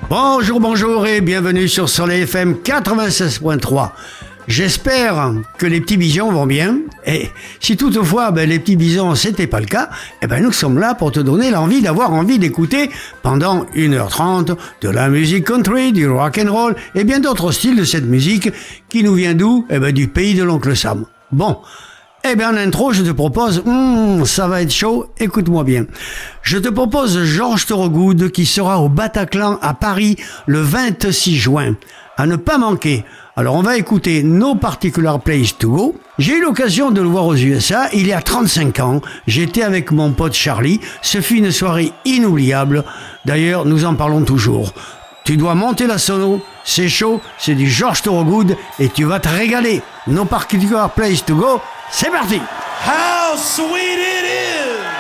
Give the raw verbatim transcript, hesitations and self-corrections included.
Bonjour, bonjour et bienvenue sur Soleil F M quatre-vingt-seize point trois. J'espère que les petits bisons vont bien. Et si toutefois ben, les petits bisons c'était pas le cas, eh ben nous sommes là pour te donner l'envie d'avoir envie d'écouter pendant une heure trente de la musique country, du rock and roll et bien d'autres styles de cette musique qui nous vient d'où? Eh ben du pays de l'oncle Sam. Bon. Eh bien, en intro, je te propose, hmm, ça va être chaud, écoute-moi bien. Je te propose Georges Thorogood qui sera au Bataclan à Paris le vingt-six juin. À ne pas manquer. Alors, on va écouter No Particular Place to Go. J'ai eu l'occasion de le voir aux U S A il y a trente-cinq ans. J'étais avec mon pote Charlie. Ce fut une soirée inoubliable. D'ailleurs, nous en parlons toujours. Tu dois monter la sono, c'est chaud, c'est du Georges Thorogood et tu vas te régaler. No Particular Place to Go, c'est parti! How sweet it is